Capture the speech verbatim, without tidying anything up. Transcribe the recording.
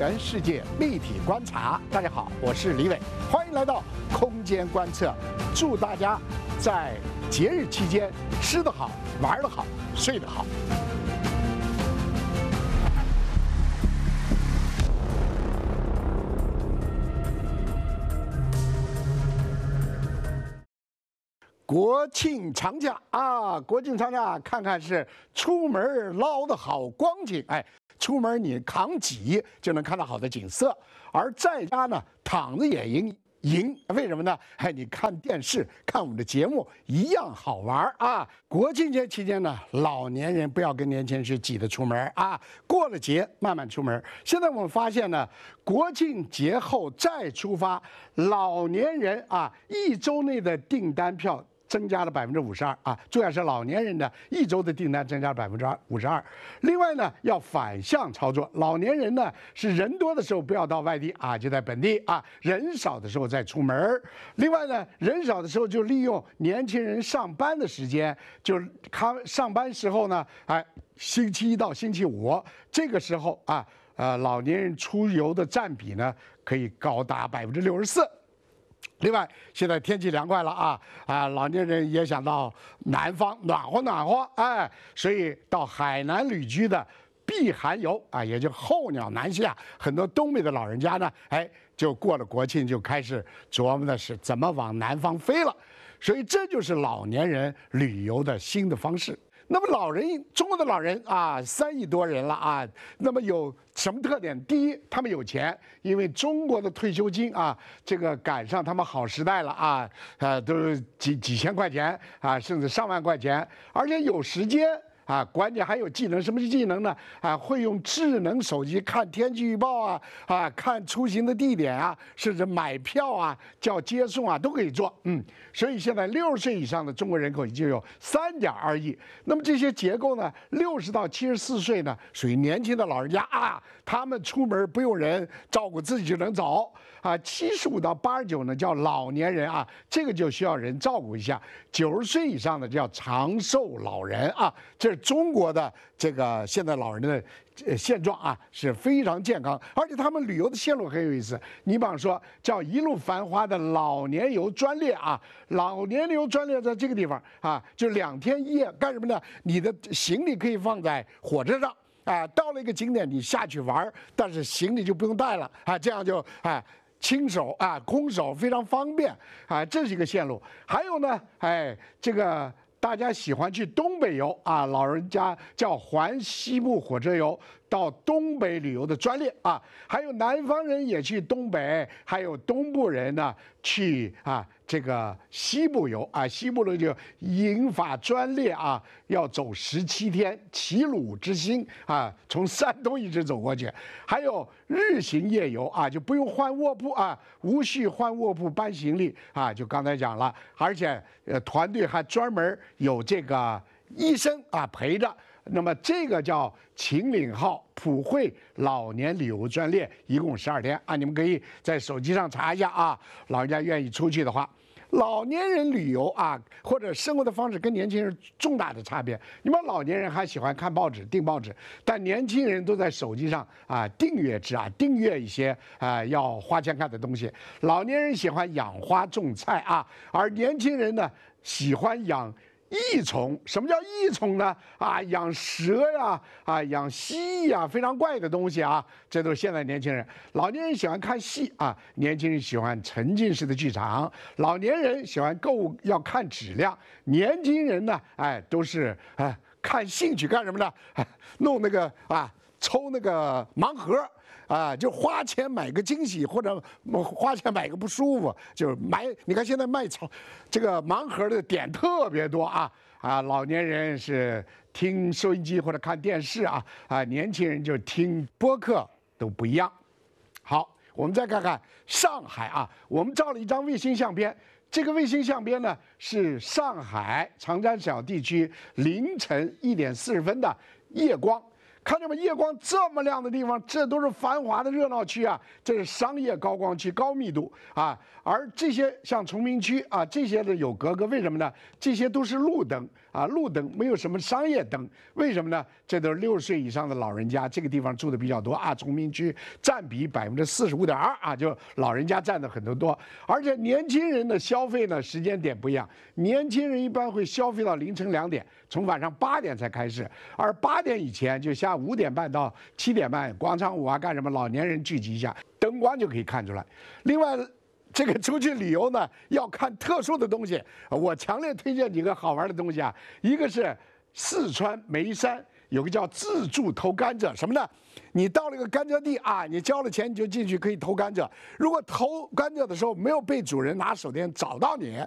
元世界立体观察。大家好，我是李伟，欢迎来到空间观测。祝大家在节日期间吃得好、玩得好、睡得好。国庆长假啊，国庆长假看看是出门捞的好光景，哎，出门你扛戟就能看到好的景色，而在家呢躺着也赢赢，为什么呢？哎，你看电视看我们的节目一样好玩啊！国庆节期间呢，老年人不要跟年轻人去挤着出门啊，过了节慢慢出门。现在我们发现呢，国庆节后再出发，老年人啊一周内的订单票增加了百分之五十二啊，主要是老年人的一周的订单增加了百分之五十二。另外呢，要反向操作，老年人呢是人多的时候不要到外地啊，就在本地啊；人少的时候再出门。另外呢，人少的时候就利用年轻人上班的时间，就他上班时候呢，哎，星期一到星期五这个时候啊，呃，老年人出游的占比呢可以高达百分之六十四。另外，现在天气凉快了啊啊，老年人也想到南方暖和暖和，哎，所以到海南旅居的避寒游啊，也就候鸟南下，很多东北的老人家呢，哎，就过了国庆就开始琢磨的是怎么往南方飞了，所以这就是老年人旅游的新的方式。那么老人，中国的老人啊，三亿多人了啊。那么有什么特点？第一，他们有钱，因为中国的退休金啊，这个赶上他们好时代了啊，呃，都是几几千块钱啊，甚至上万块钱，而且有时间。啊，关键还有技能，什么是技能呢？啊，会用智能手机看天气预报啊，啊，看出行的地点啊，甚至买票啊、叫接送啊，都可以做。嗯，所以现在六十岁以上的中国人口已经有三点二亿。那么这些结构呢，六十到七十四岁呢，属于年轻的老人家啊，他们出门不用人照顾，自己就能走啊。七十五到八十九呢，叫老年人啊，这个就需要人照顾一下。九十岁以上的叫长寿老人啊，这是中国的这个现在老人的现状啊，是非常健康，而且他们旅游的线路很有意思。你比方说叫一路繁华的老年游专列啊，老年游专列在这个地方啊，就两天一夜干什么呢？你的行李可以放在火车上啊，到了一个景点你下去玩，但是行李就不用带了啊，这样就啊。轻手啊，空手非常方便啊，这是一个线路。还有呢，哎，这个大家喜欢去东北游啊，老人家叫环西部火车游，到东北旅游的专列啊。还有南方人也去东北，还有东部人呢去啊这个西部游啊，西部的就银法专列啊，要走十七天，齐鲁之星啊，从山东一直走过去。还有日行夜游啊，就不用换卧铺啊，无需换卧铺搬行李啊，就刚才讲了，而且呃团队还专门有这个医生啊陪着。那么这个叫秦岭号普惠老年旅游专列，一共十二天啊，你们可以在手机上查一下啊，老人家愿意出去的话。老年人旅游啊，或者生活的方式跟年轻人重大的差别。你们老年人还喜欢看报纸、订报纸，但年轻人都在手机上啊订阅制啊，订阅一些啊要花钱看的东西。老年人喜欢养花种菜啊，而年轻人呢喜欢养益虫。什么叫益虫呢？啊，养蛇呀，啊，养蜥蜴呀，非常怪的东西啊，这都是现在年轻人。老年人喜欢看戏啊，年轻人喜欢沉浸式的剧场。老年人喜欢购物，要看质量。年轻人呢，哎，都是哎看兴趣，干什么呢？哎、弄那个啊，抽那个盲盒。啊，就花钱买个惊喜，或者花钱买个不舒服，就是买。你看现在卖草，这个盲盒的点特别多啊啊！老年人是听收音机或者看电视啊啊，年轻人就听播客，都不一样。好，我们再看看上海啊，我们照了一张卫星相片。这个卫星相片呢，是上海长三角地区凌晨一点四十分的夜光。看见吗？夜光这么亮的地方，这都是繁华的热闹区啊，这是商业高光区，高密度啊。而这些像崇明区啊，这些的有格格，为什么呢？这些都是路灯啊路灯，没有什么商业灯。为什么呢？这都是六十岁以上的老人家，这个地方住的比较多啊。崇明区占比百分之四十五点二啊，就老人家占的很多多。而且年轻人的消费呢，时间点不一样，年轻人一般会消费到凌晨两点，从晚上八点才开始，而八点以前就下午五点半到七点半，广场舞啊干什么，老年人聚集一下，灯光就可以看出来。另外。这个出去旅游呢，要看特殊的东西。我强烈推荐几个好玩的东西啊，一个是四川眉山有个叫自助偷甘蔗，什么呢？你到了一个甘蔗地啊，你交了钱你就进去可以偷甘蔗。如果偷甘蔗的时候没有被主人拿手电找到你，